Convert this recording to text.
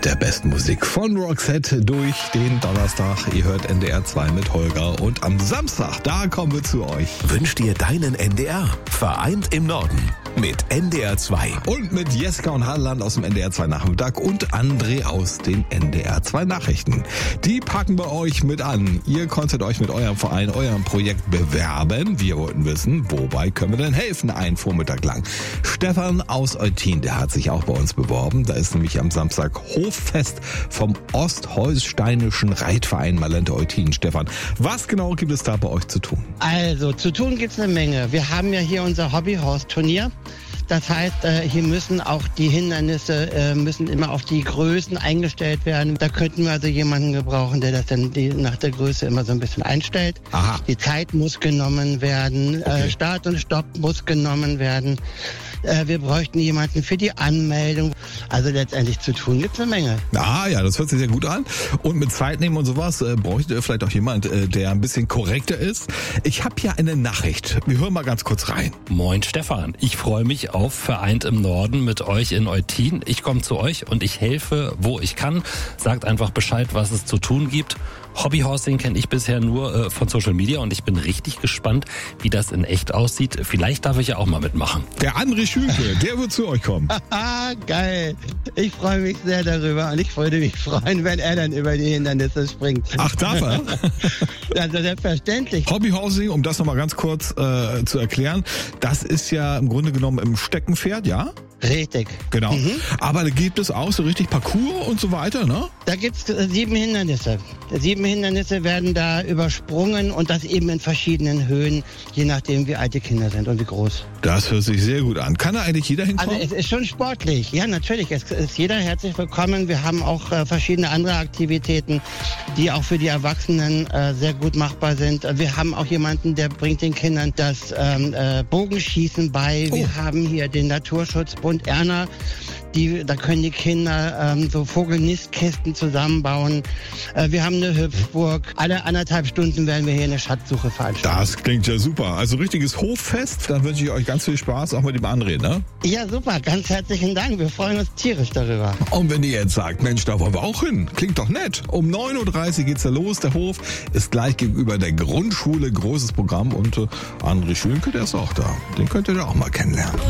mit der besten Musik von Roxette durch den Donnerstag. Ihr hört NDR 2 mit Holger und am Samstag, da kommen wir zu euch. Wünsch dir deinen NDR. Vereint im Norden mit NDR 2. Und mit Jessica und Harland aus dem NDR 2 Nachmittag und André aus den NDR 2 Nachrichten. Die packen wir euch mit an. Ihr konntet euch mit eurem Verein, eurem Projekt bewerben. Wir wollten wissen, wobei können wir denn helfen, einen Vormittag lang. Stefan aus Eutin, der hat sich auch bei uns beworben. Da ist nämlich am Samstag Hoffest vom Ostholsteinischen Reitverein Malente Eutin. Stefan, was genau gibt es da bei euch zu tun? Also, zu tun gibt's eine Menge. Wir haben ja hier unser Hobbyhorse-Turnier. Das heißt, hier müssen auch die Hindernisse müssen immer auf die Größen eingestellt werden. Da könnten wir also jemanden gebrauchen, der das dann nach der Größe immer so ein bisschen einstellt. Aha. Die Zeit muss genommen werden, Okay. Start und Stopp muss genommen werden. Wir bräuchten jemanden für die Anmeldung. Also letztendlich zu tun gibt's eine Menge. Ah ja, das hört sich sehr gut an. Und mit Zeit nehmen und sowas bräuchte vielleicht auch jemand, der ein bisschen korrekter ist. Ich habe hier eine Nachricht. Wir hören mal ganz kurz rein. Moin Stefan, ich freue mich auf Vereint im Norden mit euch in Eutin. Ich komme zu euch und ich helfe, wo ich kann. Sagt einfach Bescheid, was es zu tun gibt. Hobbyhorsing kenne ich bisher nur von Social Media und ich bin richtig gespannt, wie das in echt aussieht. Vielleicht darf ich ja auch mal mitmachen. Der André Schünke, der wird zu euch kommen. Ah, geil. Ich freue mich sehr darüber und ich würde mich freuen, wenn er dann über die Hindernisse springt. Ach, darf er? Also selbstverständlich. Hobbyhorsing, um das nochmal ganz kurz zu erklären, das ist ja im Grunde genommen im Steckenpferd, ja? Richtig. Genau. Aber da gibt es auch so richtig Parcours und so weiter, ne? Da gibt's 7 Hindernisse. 7 Hindernisse werden da übersprungen und das eben in verschiedenen Höhen, je nachdem wie alt die Kinder sind und wie groß. Das hört sich sehr gut an. Kann da eigentlich jeder Also hinkommen? es ist schon sportlich. Ja, natürlich. Es ist jeder herzlich willkommen. Wir haben auch verschiedene andere Aktivitäten, die auch für die Erwachsenen sehr gut machbar sind. Wir haben auch jemanden, der bringt den Kindern das Bogenschießen bei. Oh. Wir haben hier den Naturschutzbund Erna. Da können die Kinder so Vogelnistkisten zusammenbauen. Wir haben eine Hüpfburg. Alle 1,5 Stunden werden wir hier eine Schatzsuche veranstalten. Das klingt ja super. Also richtiges Hoffest. Dann wünsche ich euch ganz viel Spaß, auch mit dem André, ne? Ja, super. Ganz herzlichen Dank. Wir freuen uns tierisch darüber. Und wenn ihr jetzt sagt, Mensch, da wollen wir auch hin. Klingt doch nett. Um 9.30 Uhr geht's da los. Der Hof ist gleich gegenüber der Grundschule. Großes Programm. Und André Schünke, der ist auch da. Den könnt ihr da auch mal kennenlernen.